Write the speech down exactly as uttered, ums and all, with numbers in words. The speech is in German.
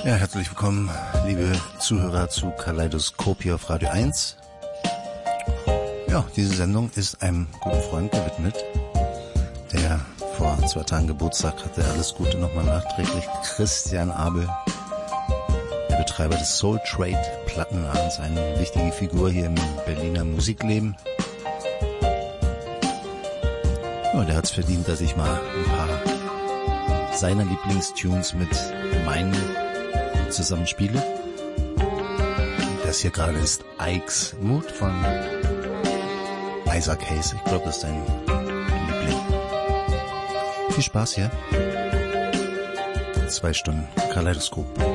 Ja, herzlich willkommen, liebe Zuhörer zu Kaleidoskop hier auf Radio eins. Ja, diese Sendung ist einem guten Freund gewidmet, der vor zwei Tagen Geburtstag hatte. Alles Gute nochmal nachträglich. Christian Abel, der Betreiber des Soul Trade Plattenladens, eine wichtige Figur hier im Berliner Musikleben. Ja, der hat's verdient, dass ich mal ein paar seiner Lieblingstunes mit meinen zusammenspiele. Das hier gerade ist Ike's Mood von Isaac Hayes. Ich glaube, das ist dein Liebling. Viel Spaß hier. Zwei Stunden Kaleidoskop.